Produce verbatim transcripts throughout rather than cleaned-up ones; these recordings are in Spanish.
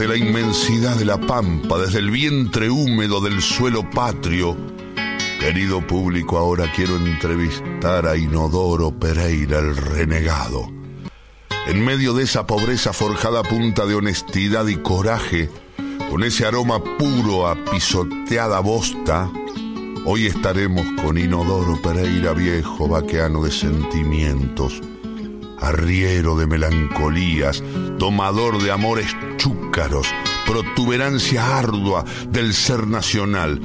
Desde la inmensidad de la pampa, desde el vientre húmedo del suelo patrio, querido público, ahora quiero entrevistar a Inodoro Pereira, el renegado. En medio de esa pobreza forjada a punta de honestidad y coraje, con ese aroma puro a pisoteada bosta, hoy estaremos con Inodoro Pereira, viejo vaqueano de sentimientos, arriero de melancolías, domador de amores chúcaros, protuberancia ardua del ser nacional.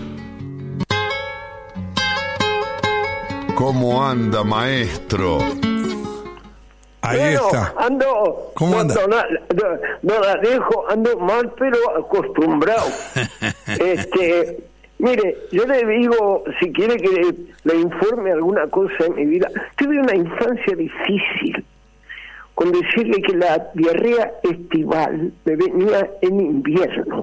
¿Cómo anda, maestro? Ahí bueno, está. Ando, ¿Cómo no, anda? No, no, no la dejo, ando mal, pero acostumbrado. este, mire, yo le digo, si quiere que le, le informe alguna cosa de mi vida, tuve una infancia difícil, con decirle que la diarrea estival me venía en invierno.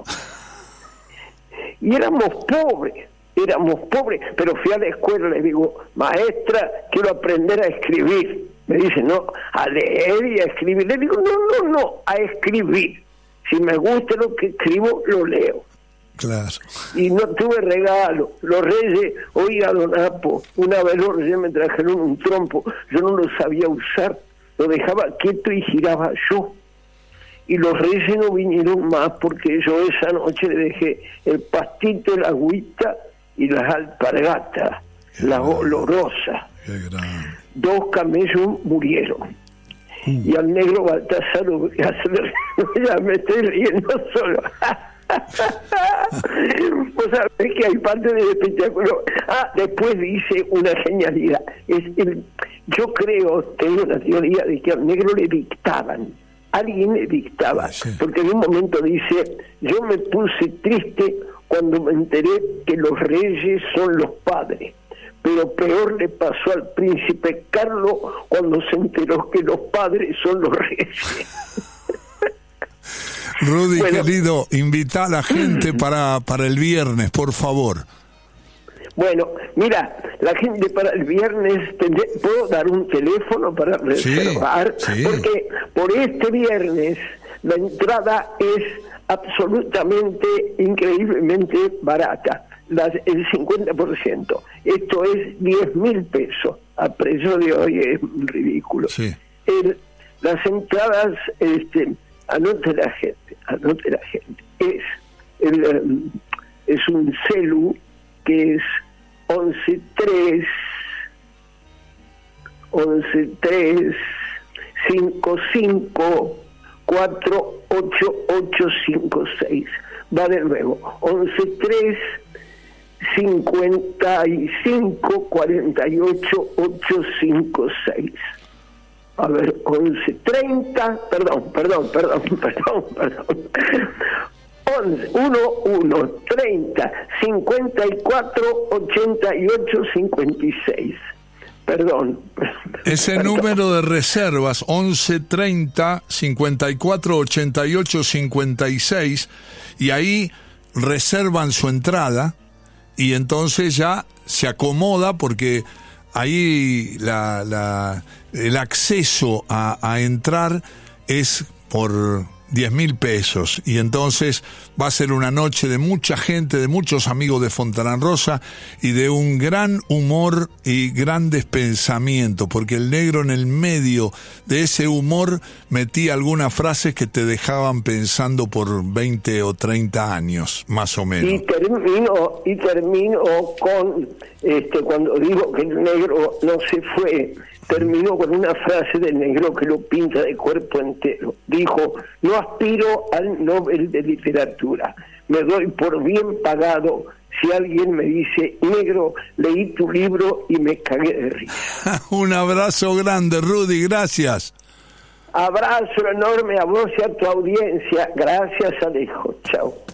Y éramos pobres, éramos pobres, pero fui a la escuela y le digo, maestra, quiero aprender a escribir. Me dice, no, a leer y a escribir. Le digo, no, no, no, a escribir. Si me gusta lo que escribo, lo leo. Claro. Y no tuve regalo. Los reyes, oiga, don Apo, una vez los reyes me trajeron un trompo, yo no lo sabía usar, lo dejaba quieto y giraba yo. Y los reyes no vinieron más porque yo esa noche le dejé el pastito, la agüita y las alpargatas, la olorosa. Qué gran. Dos camellos murieron. Uh. Y al negro Baltasar lo voy a hacer, ya me estoy riendo solo. Vos sabés que hay parte del espectáculo. Ah, después dice una genialidad. Es el, yo creo, tengo una teoría de que al negro le dictaban. Alguien le dictaba. Sí. Porque en un momento dice, yo me puse triste cuando me enteré que los reyes son los padres. Pero peor le pasó al príncipe Carlos cuando se enteró que los padres son los reyes. Rudy, bueno, querido, invita a la gente para, para el viernes, por favor. Bueno, mira, la gente para el viernes, tendré, ¿puedo dar un teléfono para reservar? Sí, sí. Porque por este viernes la entrada es absolutamente, increíblemente barata. Las, el cincuenta por ciento. Esto es diez mil pesos. A precio de hoy es ridículo. Sí. El, las entradas, este, anote la gente, anote la gente. Es, el, um, es un celu que es once tres, once tres, cinco cinco, cuatro ocho ocho cinco seis. Va de nuevo, once tres, cincuenta y cinco, cuarenta y ocho, ochocientos cincuenta y seis. A ver, once treinta, perdón, perdón, perdón, perdón, perdón. once, uno, uno, treinta, cincuenta y cuatro, ochenta y ocho, cincuenta y seis. Perdón. Ese perdón. Número de reservas, once treinta, cincuenta y cuatro, ochenta y ocho, cincuenta y seis, y ahí reservan su entrada. Y entonces ya se acomoda porque ahí la, la, el acceso a, a entrar es por diez mil pesos. Y entonces va a ser una noche de mucha gente, de muchos amigos de Fontana Rosa y de un gran humor y grandes pensamientos, porque el negro en el medio de ese humor metía algunas frases que te dejaban pensando por veinte o treinta años, más o menos. Y termino, y termino con, este, cuando digo que el negro no se fue, terminó con una frase del negro que lo pinta de cuerpo entero. Dijo, no aspiro al Nobel de Literatura, me doy por bien pagado si alguien me dice, negro, leí tu libro y me cagué de risa. Un abrazo grande, Rudy, gracias. Abrazo enorme a vos y a tu audiencia. Gracias, Alejo. Chao.